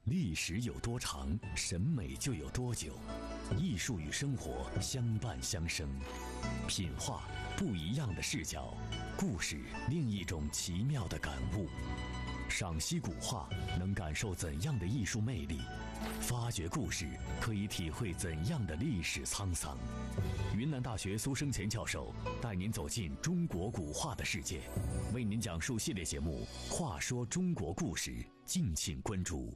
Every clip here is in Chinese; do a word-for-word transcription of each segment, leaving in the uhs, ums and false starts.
历史有多长，审美就有多久。艺术与生活相伴相生，品画不一样的视角，故事另一种奇妙的感悟。赏析古画能感受怎样的艺术魅力？发掘故事可以体会怎样的历史沧桑？云南大学苏生前教授带您走进中国古画的世界，为您讲述系列节目《话说中国故事》，敬请关注。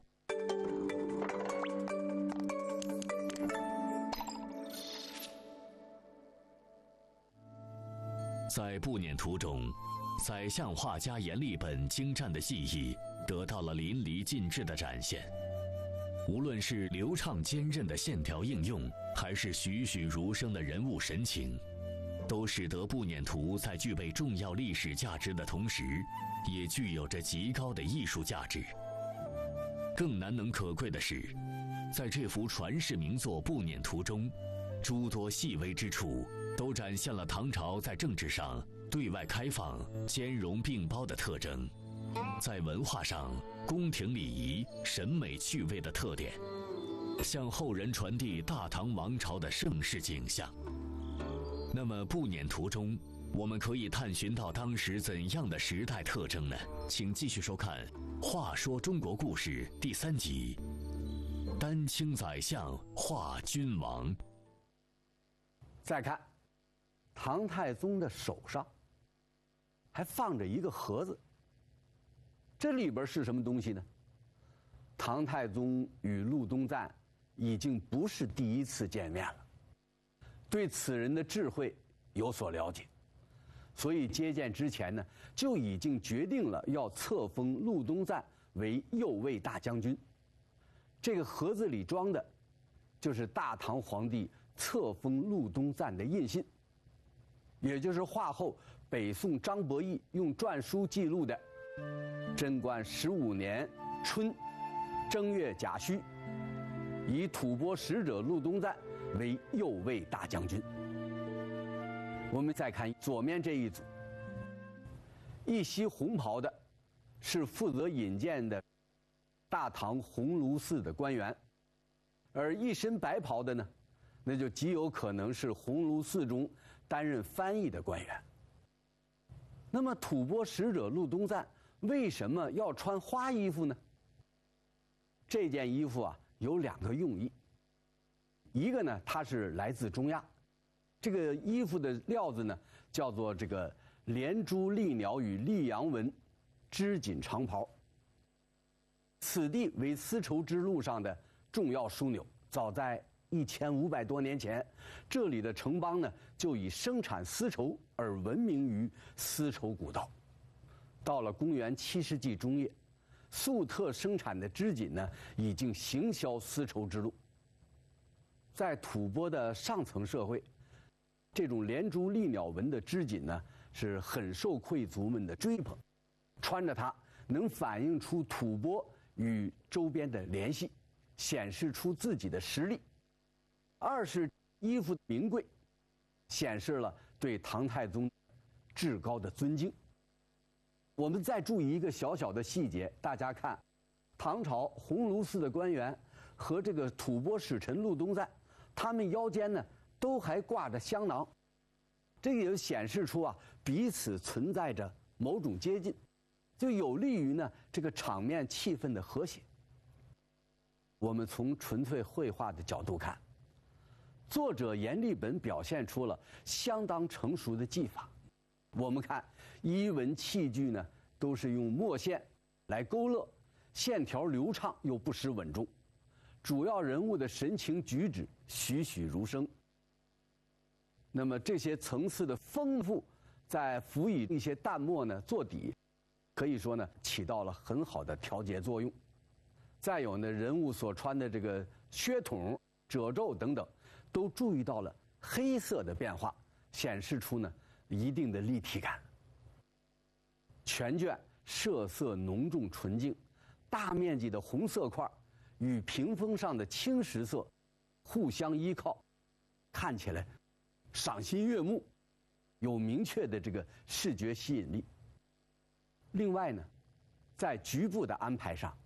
在步辇图中，宰相画家阎立本精湛的技艺得到了淋漓尽致的展现。无论是流畅坚韧的线条应用，还是栩栩如生的人物神情，都使得步辇图在具备重要历史价值的同时，也具有着极高的艺术价值。更难能可贵的是，在这幅传世名作步辇图中，诸多细微之处都展现了唐朝在政治上对外开放、兼容并包的特征，在文化上宫廷礼仪、审美趣味的特点，向后人传递大唐王朝的盛世景象。那么步辇图中我们可以探寻到当时怎样的时代特征呢？请继续收看《话说中国故事》第三集：丹青宰相画君王。 再看唐太宗的手上还放着一个盒子，这里边是什么东西呢？唐太宗与陆东赞已经不是第一次见面了，对此人的智慧有所了解，所以接见之前呢，就已经决定了要册封陆东赞为右卫大将军。这个盒子里装的就是大唐皇帝册封陆东赞的印信，也就是画后北宋张伯义用篆书记录的贞观十五年春正月甲戌，以吐蕃使者陆东赞为右卫大将军。我们再看左面这一组，一袭红袍的是负责引荐的大唐鸿胪寺的官员，而一身白袍的呢，那就极有可能是鸿胪寺中担任翻译的官员。那么吐蕃使者陆东赞为什么要穿花衣服呢？这件衣服啊有两个用意，一个呢它是来自中亚，这个衣服的料子呢叫做这个连珠丽鸟与溧阳纹织锦长袍。此地为丝绸之路上的重要枢纽，早在一千五百多年前，这里的城邦呢就以生产丝绸而闻名于丝绸古道。到了公元七世纪中叶，粟特生产的织锦呢已经行销丝绸之路。在吐蕃的上层社会，这种连珠丽鸟纹的织锦呢是很受贵族们的追捧，穿着它能反映出吐蕃与周边的联系，显示出自己的实力。二是衣服名贵，显示了对唐太宗至高的尊敬。我们再注意一个小小的细节，大家看，唐朝鸿胪寺的官员和这个吐蕃使臣陆东赞，他们腰间呢都还挂着香囊，这个也显示出啊彼此存在着某种接近，就有利于呢这个场面气氛的和谐。我们从纯粹绘画的角度看，作者阎立本表现出了相当成熟的技法。我们看衣纹器具呢都是用墨线来勾勒，线条流畅又不失稳重，主要人物的神情举止栩栩如生。那么这些层次的丰富，再辅以一些淡墨呢做底，可以说呢起到了很好的调节作用。再有呢，人物所穿的这个靴筒、褶皱等等，都注意到了黑色的变化，显示出呢一定的立体感。全卷色色浓重纯净，大面积的红色块与屏风上的青石色互相依靠，看起来赏心悦目，有明确的这个视觉吸引力。另外呢，在局部的安排上，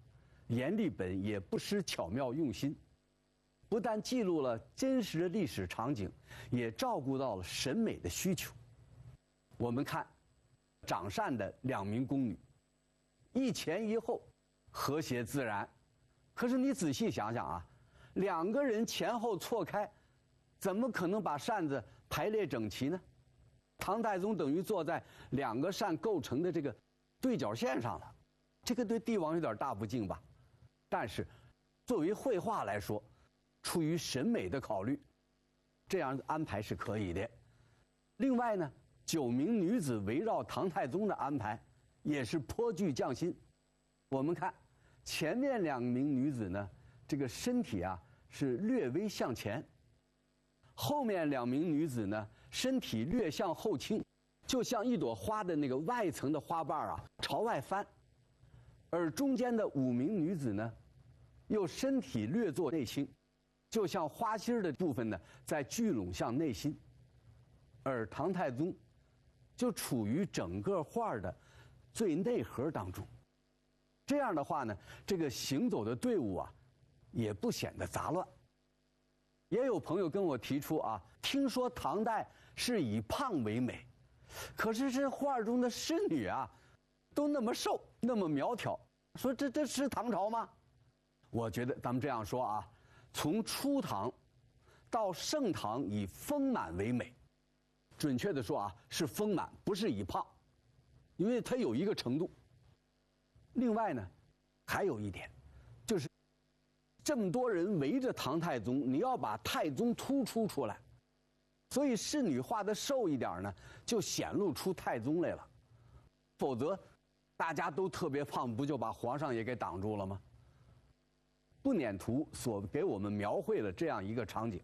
阎立本也不失巧妙用心，不但记录了真实的历史场景，也照顾到了审美的需求。我们看掌扇的两名宫女，一前一后，和谐自然。可是你仔细想想啊，两个人前后错开，怎么可能把扇子排列整齐呢？唐太宗等于坐在两个扇构成的这个对角线上了，这个对帝王有点大不敬吧？但是，作为绘画来说，出于审美的考虑，这样安排是可以的。另外呢，九名女子围绕唐太宗的安排也是颇具匠心。我们看前面两名女子呢，这个身体啊是略微向前；后面两名女子呢，身体略向后倾，就像一朵花的那个外层的花瓣啊朝外翻。而中间的五名女子呢，又身体略作内倾，就像花心的部分呢在聚拢向内心。而唐太宗就处于整个画的最内核当中。这样的话呢，这个行走的队伍啊，也不显得杂乱。也有朋友跟我提出啊，听说唐代是以胖为美，可是这画中的侍女啊，都那么瘦，那么苗条，说这这是唐朝吗？我觉得咱们这样说啊，从初唐到盛唐以丰满为美，准确的说啊，是丰满，不是以胖，因为它有一个程度。另外呢，还有一点，就是这么多人围着唐太宗，你要把太宗突出出来，所以侍女画的瘦一点呢，就显露出太宗来了。否则，大家都特别胖，不就把皇上也给挡住了吗？步辇图所给我们描绘了这样一个场景。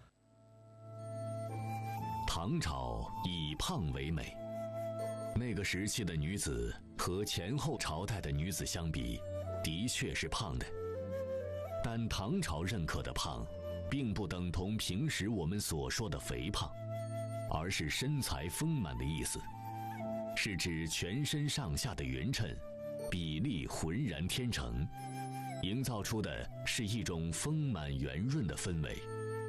唐朝以胖为美，那个时期的女子和前后朝代的女子相比，的确是胖的。但唐朝认可的胖，并不等同平时我们所说的肥胖，而是身材丰满的意思，是指全身上下的匀称，比例浑然天成，营造出的是一种丰满圆润的氛围。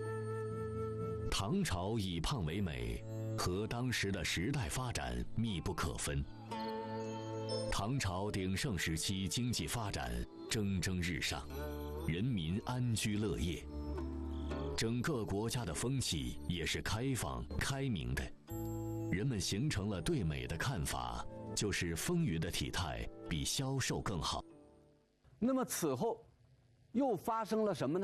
唐朝以胖为美，和当时的时代发展密不可分。唐朝鼎盛时期经济发展蒸蒸日上，人民安居乐业，整个国家的风气也是开放开明的，人们形成了对美的看法，就是丰腴的体态比消瘦更好。 那么此后又发生了什么呢？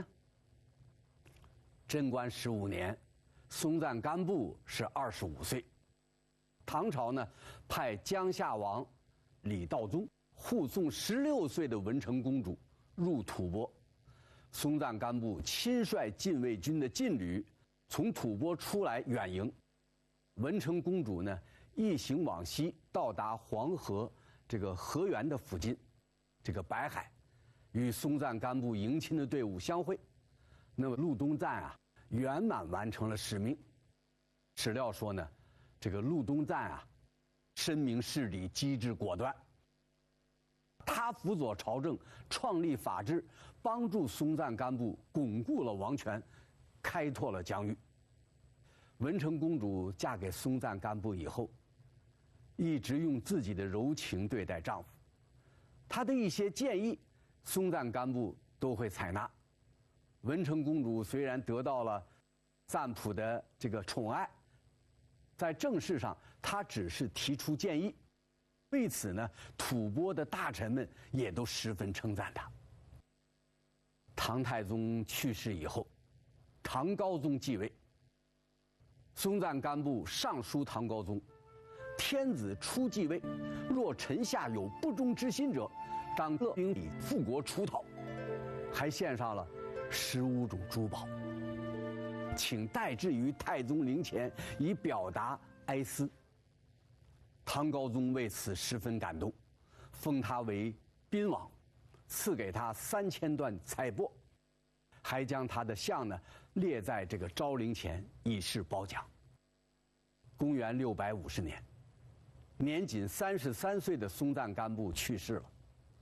贞观十五年，松赞干布是二十五岁。唐朝呢，派江夏王李道宗护送十六岁的文成公主入吐蕃。松赞干布亲率禁卫军的禁旅从吐蕃出来远迎。文成公主呢，一行往西，到达黄河这个河源的附近，这个白海，与松赞干布迎亲的队伍相会。那么陆东赞啊，圆满完成了使命。史料说呢，这个陆东赞啊，深明事理，机智果断。他辅佐朝政，创立法制，帮助松赞干布巩固了王权，开拓了疆域。文成公主嫁给松赞干布以后，一直用自己的柔情对待丈夫，她的一些建议，松赞干布都会采纳。文成公主虽然得到了赞普的这个宠爱，在政事上她只是提出建议，为此呢，吐蕃的大臣们也都十分称赞她。唐太宗去世以后，唐高宗继位。松赞干布上书唐高宗：天子初继位，若臣下有不忠之心者，当勒兵以复国除讨。还献上了十五种珠宝，请代置于太宗陵前，以表达哀思。唐高宗为此十分感动，封他为宾王，赐给他三千段彩帛，还将他的像呢列在这个昭陵前，以示褒奖。公元六百五十年，年仅三十三岁的松赞干布去世了。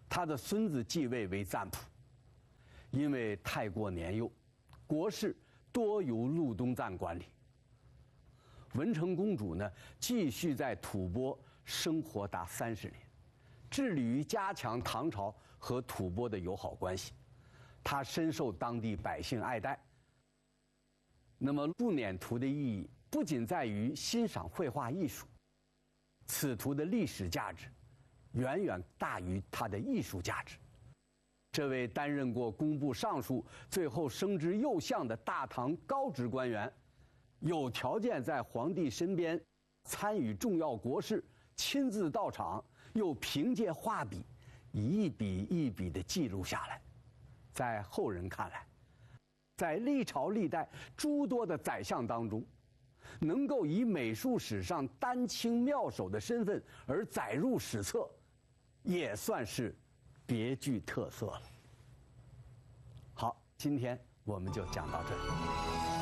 他的孙子继位为赞普，因为太过年幼，国事多由禄东赞管理。文成公主呢，继续在吐蕃生活达三十年，致力于加强唐朝和吐蕃的友好关系。她深受当地百姓爱戴。那么步辇图的意义不仅在于欣赏绘画艺术，此图的历史价值远远大于它的艺术价值。这位担任过工部尚书，最后升至右相的大唐高职官员，有条件在皇帝身边参与重要国事，亲自到场，又凭借画笔一笔一笔地记录下来。在后人看来，在历朝历代诸多的宰相当中，能够以美术史上丹青妙手的身份而载入史册，也算是别具特色了。好，今天我们就讲到这里。